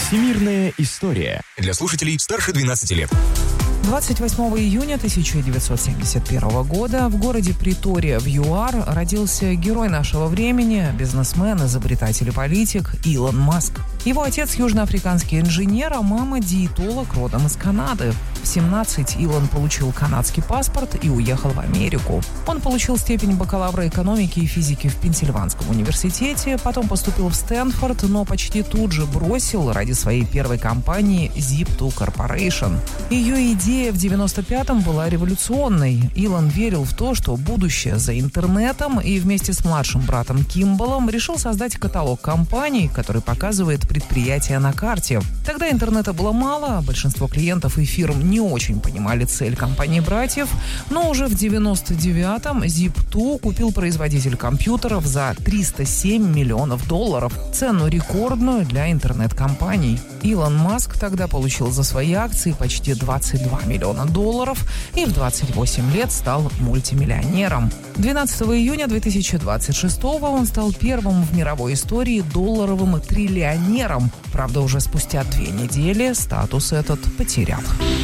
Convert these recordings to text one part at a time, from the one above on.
Всемирная история. Для слушателей старше 12 лет. 28 июня 1971 года в городе Притория в ЮАР родился герой нашего времени, бизнесмен, изобретатель и политик Илон Маск. Его отец – южноафриканский инженер, а мама – диетолог родом из Канады. В 17 Илон получил канадский паспорт и уехал в Америку. Он получил степень бакалавра экономики и физики в Пенсильванском университете, потом поступил в Стэнфорд, но почти тут же бросил ради своей первой компании Zip2 Corporation. Ее идея в 95-м была революционной. Илон верил в то, что будущее за интернетом, и вместе с младшим братом Кимбалом решил создать каталог компаний, который показывает предприятия на карте. Тогда интернета было мало, большинство клиентов и фирм не очень понимали цель компаний-братьев, но уже в 99-м Zip2 купил производитель компьютеров за $307 миллионов. Цену рекордную для интернет-компаний. Илон Маск тогда получил за свои акции почти $22 миллиона и в 28 лет стал мультимиллионером. 12 июня 2026 он стал первым в мировой истории долларовым триллионером. Правда, уже спустя 2 недели статус этот потерял.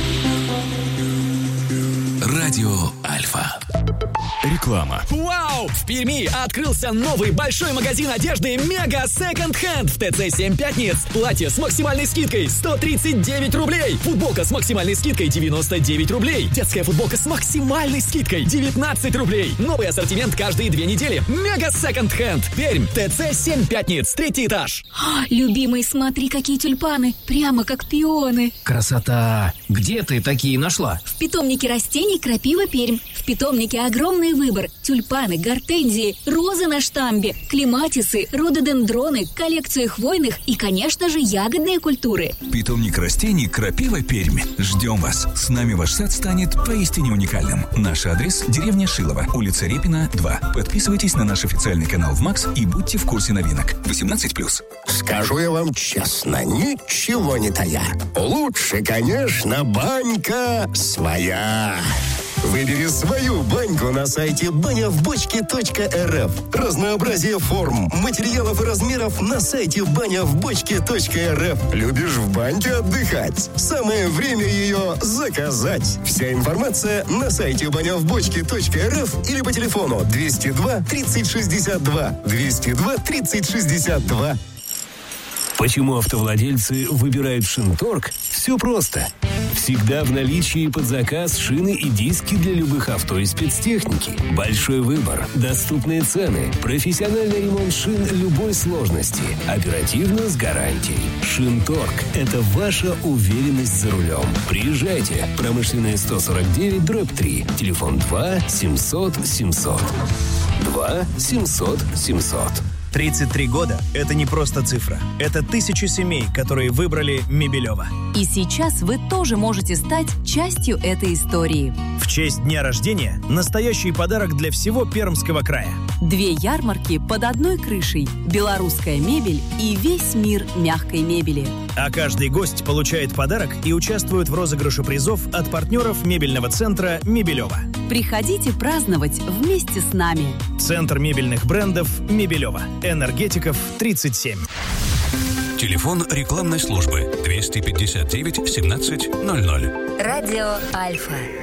Радио Альфа. Реклама. Вау! В Перми открылся новый большой магазин одежды «Мега Секонд Хенд» в ТЦ 7 Пятниц. Платье с максимальной скидкой 139 рублей. Футболка с максимальной скидкой 99 рублей. Детская футболка с максимальной скидкой 19 рублей. Новый ассортимент каждые 2 недели. «Мега Секонд Хенд». Пермь. ТЦ 7 Пятниц. 3-й этаж. Любимый, смотри, какие тюльпаны. Прямо как пионы. Красота! Где ты такие нашла? В питомнике растений «Крапива Пермь». В питомнике огромный выбор. Тюльпаны, гортензии, розы на штамбе, клематисы, рододендроны, коллекция хвойных и, конечно же, ягодные культуры. Питомник растений «Крапива Пермь». Ждем вас. С нами ваш сад станет поистине уникальным. Наш адрес – деревня Шилово, улица Репина, 2. Подписывайтесь на наш официальный канал в МАКС и будьте в курсе новинок. 18+. Скажу я вам честно, ничего не тая. Лучше, конечно, банька своя. Выбери свою баньку на сайте банявбочке.рф. Разнообразие форм, материалов и размеров на сайте банявбочке.рф. Любишь в баньке отдыхать? Самое время ее заказать. Вся информация на сайте банявбочке.рф или по телефону 202 30 62. 202 30 62. Почему автовладельцы выбирают Шинторг? Все просто. Всегда в наличии под заказ шины и диски для любых авто и спецтехники. Большой выбор, доступные цены, профессиональный ремонт шин любой сложности, оперативно с гарантией. Шинторг – это ваша уверенность за рулем. Приезжайте. Промышленная 149/3. Телефон 2 700 700. 2 700 700. 33 года – это не просто цифра. Это 1000 семей, которые выбрали Мебелева. И сейчас вы тоже можете стать частью этой истории. В честь дня рождения – настоящий подарок для всего Пермского края. 2 ярмарки под одной крышей. Белорусская мебель и весь мир мягкой мебели. А каждый гость получает подарок и участвует в розыгрыше призов от партнеров мебельного центра Мебелева. Приходите праздновать вместе с нами. Центр мебельных брендов Мебелева. Энергетиков 37. Телефон рекламной службы 259 17 00. Радио Альфа.